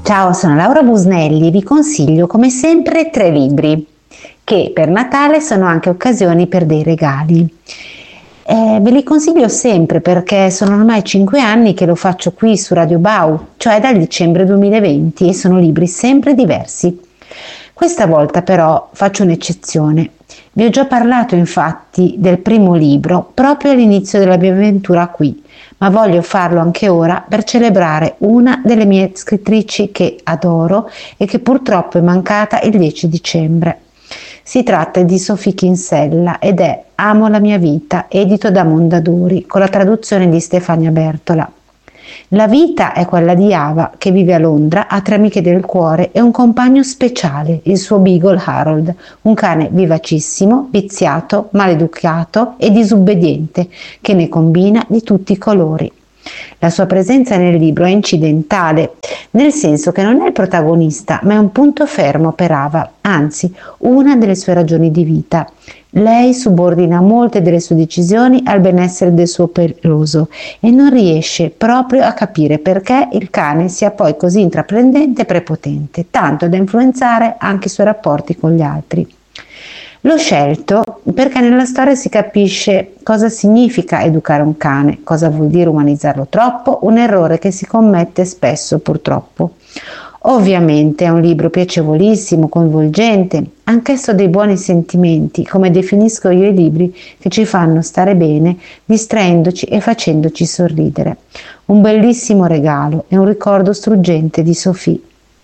Ciao, sono Laura Busnelli e vi consiglio come sempre 3 libri che per Natale sono anche occasioni per dei regali. Ve li consiglio sempre perché sono ormai 5 anni che lo faccio qui su Radio Bau, cioè dal dicembre 2020, e sono libri sempre diversi. Questa volta però faccio un'eccezione. Vi ho già parlato infatti del primo libro proprio all'inizio della mia avventura qui, ma voglio farlo anche ora per celebrare una delle mie scrittrici che adoro e che purtroppo è mancata il 10 dicembre. Si tratta di Sophie Kinsella ed è Amo la mia vita, edito da Mondadori, con la traduzione di Stefania Bertola. La vita è quella di Ava, che vive a Londra, ha 3 amiche del cuore e un compagno speciale, il suo Beagle Harold, un cane vivacissimo, viziato, maleducato e disobbediente, che ne combina di tutti i colori. La sua presenza nel libro è incidentale, nel senso che non è il protagonista, ma è un punto fermo per Ava, anzi, una delle sue ragioni di vita. Lei subordina molte delle sue decisioni al benessere del suo peloso e non riesce proprio a capire perché il cane sia poi così intraprendente e prepotente, tanto da influenzare anche i suoi rapporti con gli altri. L'ho scelto perché nella storia si capisce cosa significa educare un cane, cosa vuol dire umanizzarlo troppo, un errore che si commette spesso purtroppo. Ovviamente è un libro piacevolissimo, coinvolgente, anch'esso dei buoni sentimenti, come definisco io i libri che ci fanno stare bene, distraendoci e facendoci sorridere. Un bellissimo regalo e un ricordo struggente di Sophie.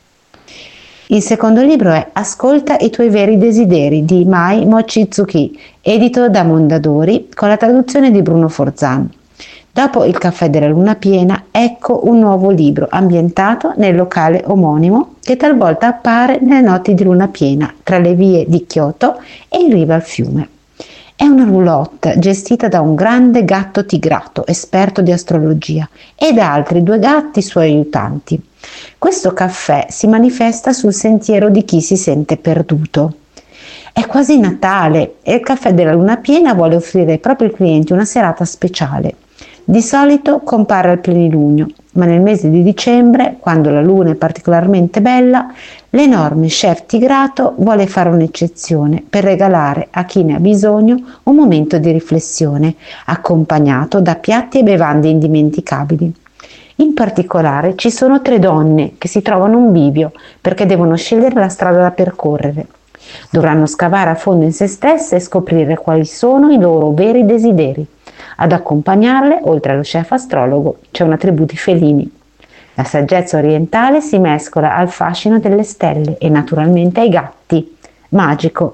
Il secondo libro è Ascolta i tuoi veri desideri di Mai Mochizuki, edito da Mondadori, con la traduzione di Bruno Forzan. Dopo Il caffè della luna piena, ecco un nuovo libro ambientato nel locale omonimo che talvolta appare nelle notti di luna piena tra le vie di Kyoto e in riva al fiume. È una roulotte gestita da un grande gatto tigrato, esperto di astrologia, e da altri 2 gatti suoi aiutanti. Questo caffè si manifesta sul sentiero di chi si sente perduto. È quasi Natale e il caffè della luna piena vuole offrire ai propri clienti una serata speciale. Di solito compare al plenilunio, ma nel mese di dicembre, quando la luna è particolarmente bella, l'enorme chef tigrato vuole fare un'eccezione per regalare a chi ne ha bisogno un momento di riflessione, accompagnato da piatti e bevande indimenticabili. In particolare ci sono 3 donne che si trovano un bivio perché devono scegliere la strada da percorrere. Dovranno scavare a fondo in se stesse e scoprire quali sono i loro veri desideri. Ad accompagnarle, oltre allo chef astrologo, c'è una tribù di felini. La saggezza orientale si mescola al fascino delle stelle e naturalmente ai gatti. Magico.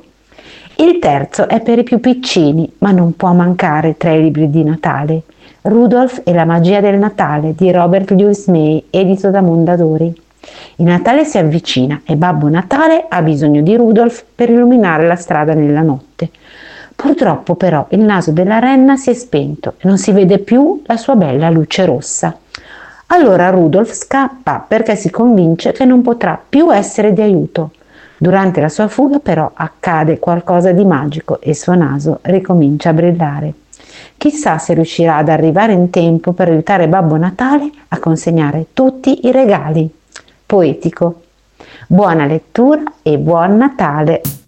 Il terzo è per i più piccini, ma non può mancare tra i libri di Natale. Rudolph e la magia del Natale di Robert Louis May, edito da Mondadori. Il Natale si avvicina e Babbo Natale ha bisogno di Rudolph per illuminare la strada nella notte. Purtroppo però il naso della renna si è spento e non si vede più la sua bella luce rossa. Allora Rudolph scappa perché si convince che non potrà più essere di aiuto. Durante la sua fuga però accade qualcosa di magico e il suo naso ricomincia a brillare. Chissà se riuscirà ad arrivare in tempo per aiutare Babbo Natale a consegnare tutti i regali. Poetico. Buona lettura e buon Natale!